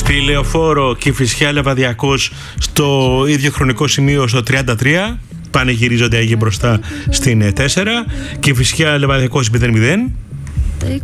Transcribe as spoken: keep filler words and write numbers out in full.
Στη Λεωφόρο Κηφισιά Λεβαδιακός στο ίδιο χρονικό σημείο στο τριάντα τρία. Πάνε γυρίζονται Άγιοι μπροστά στην τέσσερα. Κηφισιά Λεβαδιακός μηδέν μηδέν.